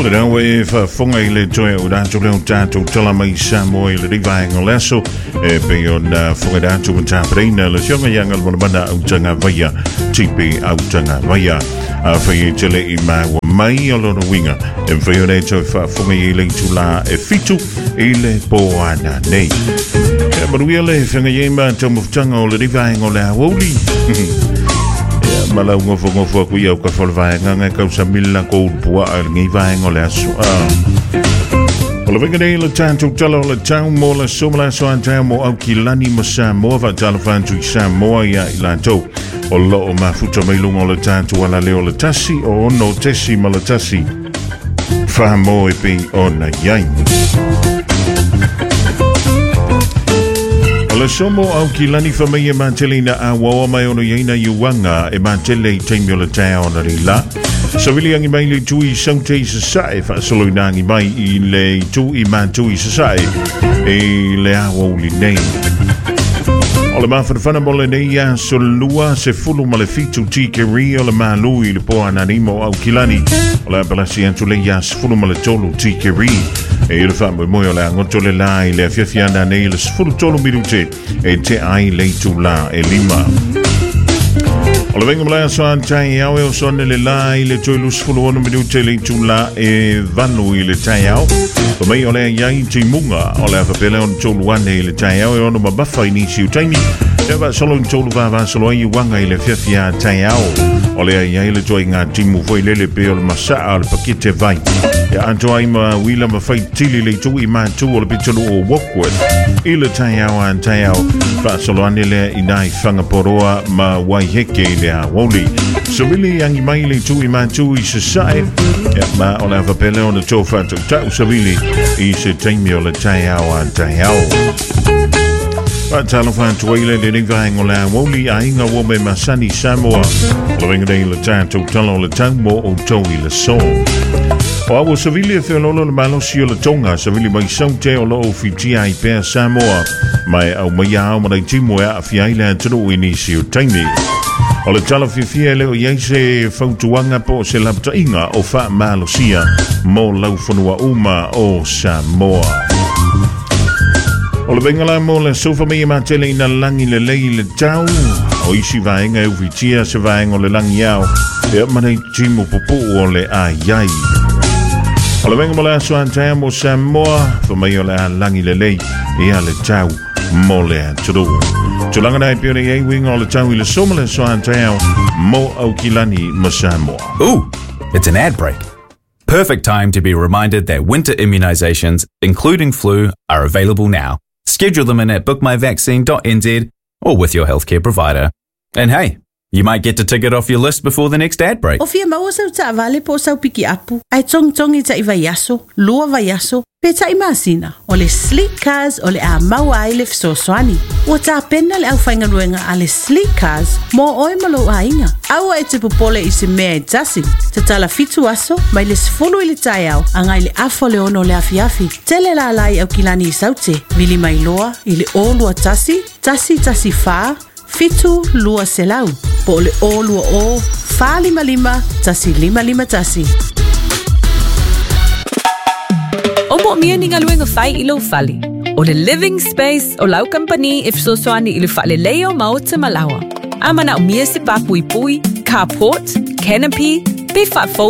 Ole dan we fonga ile joy o dan joe tato tala mai samo ile di vai ngoleso pe on fonga dan tu ta breina le shoma yang al banda o tanga vaya tipi o tanga vaya fa ye tele I ma mai o lo winga en fa yo to fonga ile tu la e fitu ile po ana nei but we le fonga ye ma to mo tanga o le di vai ngola woli mala ngofo ku ia ka folva nga ka samila ko bua ngi vai ngole aso Ole venga le tanto talo le tau mo le somla so anta mo au kilani masa mo va talo fantu sa mo ia ilanto o lo ma futa mai lungo le tanto ala le ole tasi o no tesi mala tasi fa mo e pe ona yai Ole somo au kilani famia mantelina a wawa mai ono yeina yuanga e mantele taimio le tau na rila Savili angi mai le tui saute I sasae fa solo nangi mai I le tui mantui sasae e le awa uli nei Ole mawhanawhana mo le nei a solua se fulu ma le fitu tikeri o le malui le poa nanimo au kilani Ole apalasi antu le ia se fulu ma le tolu tikeri E le whamu moi o le angoto le lai le fiafiana nei le sfulu tolu mirute e te ai le tu la e lima Ole venga mlea soan tai au e o soane le lai le toi lusfulu ono minute le tu la e vanu I le tai au Ko mei ole iai ti munga ole a whapele on tolu ane le tai au e ono mabafa inisi utaini E wa solo in tolu vava solo ai wanga I le fiafia tai au Ole a iai le toi ngā timu foi lele pe o le masaa le pakete vai Ya anto ai ma wila ma fai tili le tu I ma tu o le pitolo o Warkworth I le tai au an tai au Fa solo ane le inai whangaporoa ma wai heke le a woli So wili angi mai le tu I ma tu I se sae Ya ma o le avapele o le tō whantou tau sa wili I se taimi o le tai au an tai au Talo whantua I le rivaeng o le a woli a inga wome masani Samoa O le venga dei le tātou talo le tau mo o tau I le so O awa savili e whenolo le malosi o le tonga savili mai saute o lo o fitia I pēr Samoa mai au mai au marai timo e a fiaile a tano o inisi o taimi O le tala fifia leo iai se fautuanga po se lapta inga o wha malosia mo lau whanua uma o Samoa O le bengala mo le sofa mea matele ina langi le lei le tau O isi vaenga e ufitia se vaenga o le langi au E manei timo popo o le a iai O le venga mo le aso antea mo Samoa Fa mai o le a langi le lei E a le tau mo le a turu Tulanga nai pione e winga o le tau I le soma le so antea mo au kilani mo Samoa Ooh, it's an ad break. Perfect time to be reminded that winter immunizations, including flu, are available now. Schedule them in at bookmyvaccine.nz or with your healthcare provider. And hey, you might get to tick it off your list before the next ad break. O fia maua sau ta vale po sau piki apu. Ai tong I vai yaso, lua vai yaso, pe ta masina. O le sleek cars o le a maua ai le fsoswani. O ta pena le au whainga luenga a le sleek cars mo oi malo a inga. Aua e te popole I se mea e tasi. Te tala fitu aso, mai le sfulu I le tai au, angai le afo le ono le afiafi. Tele la lai au kilani I saute. Vili mai loa, I le o lua tasi faa, fitu lua selau. Po le o lua o, faa lima, tasi lima tasi. O mo mia ni ngaluenga fai I lo fali. O le living space o lau company if so soani I le fale leo mao te malawa. Amana o mia se pa pui, carport, canopy, pe fa